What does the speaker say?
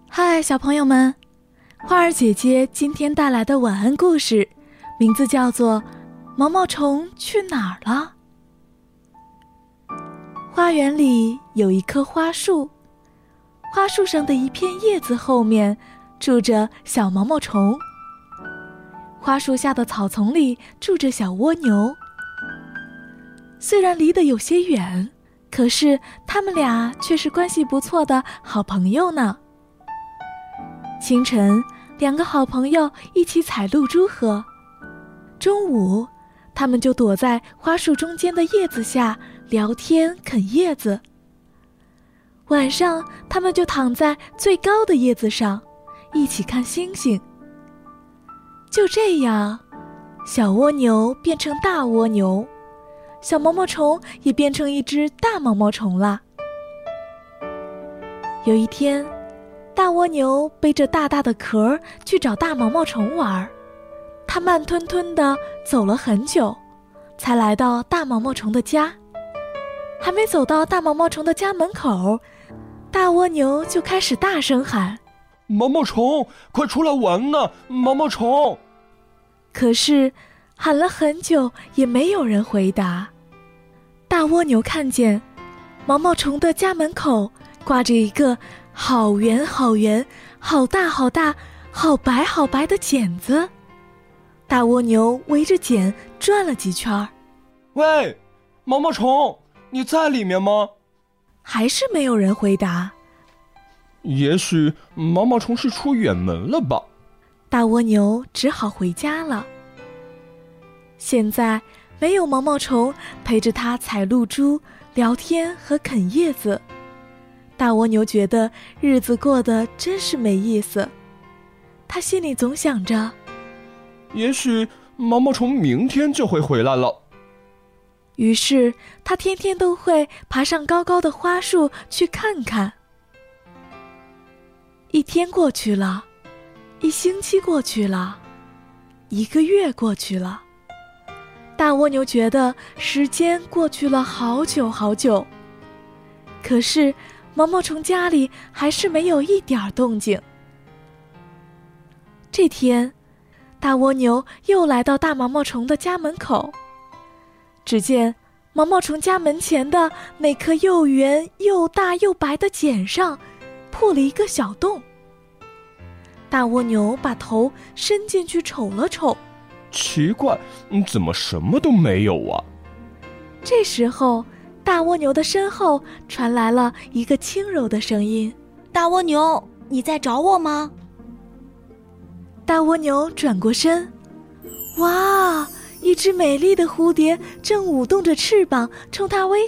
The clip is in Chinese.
嗨，小朋友们，花儿姐姐今天带来的晚安故事，名字叫做《毛毛虫去哪儿了》。花园里有一棵花树，花树上的一片叶子后面住着小毛毛虫。花树下的草丛里住着小蜗牛。虽然离得有些远，可是他们俩却是关系不错的好朋友呢。清晨，两个好朋友一起采露珠喝。中午，他们就躲在花树中间的叶子下聊天啃叶子。晚上，他们就躺在最高的叶子上，一起看星星。就这样，小蜗牛变成大蜗牛，小毛毛虫也变成一只大毛毛虫了。有一天，大蜗牛背着大大的壳去找大毛毛虫玩，它慢吞吞地走了很久，才来到大毛毛虫的家。还没走到大毛毛虫的家门口，大蜗牛就开始大声喊： 毛毛虫，快出来玩呢！毛毛虫！ 可是喊了很久也没有人回答。大蜗牛看见毛毛虫的家门口挂着一个好圆好圆、好大好大、好白好白的茧子。大蜗牛围着茧转了几圈。 喂，毛毛虫，你在里面吗？ 还是没有人回答。 也许毛毛虫是出远门了吧。 大蜗牛只好回家了。现在没有毛毛虫陪着它采露珠、聊天和啃叶子，大蜗牛觉得日子过得真是没意思。他心里总想着， 也许毛毛虫明天就会回来了。 于是他天天都会爬上高高的花树去看看。一天过去了，一星期过去了，一个月过去了。大蜗牛觉得时间过去了好久好久，可是毛毛虫家里还是没有一点动静。这天，大蜗牛又来到大毛毛虫的家门口，只见毛毛虫家门前的那颗又圆又大又白的茧上破了一个小洞。大蜗牛把头伸进去瞅了瞅， 奇怪，怎么什么都没有啊？ 这时候，大蜗牛的身后传来了一个轻柔的声音： 大蜗牛，你在找我吗？ 大蜗牛转过身，哇，一只美丽的蝴蝶正舞动着翅膀冲它微